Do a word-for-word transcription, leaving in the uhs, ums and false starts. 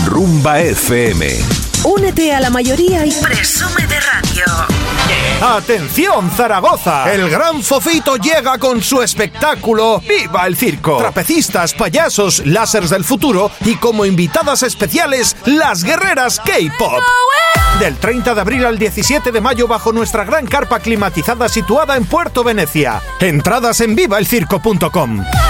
Rumba F M. Únete a la mayoría y presume de radio. ¡Atención, Zaragoza! El Gran Fofito llega con su espectáculo ¡Viva el Circo! Trapecistas, payasos, lásers del futuro y como invitadas especiales, las guerreras K-pop. Del treinta de abril al diecisiete de mayo bajo nuestra gran carpa climatizada situada en Puerto Venecia. Entradas en viva el circo punto com.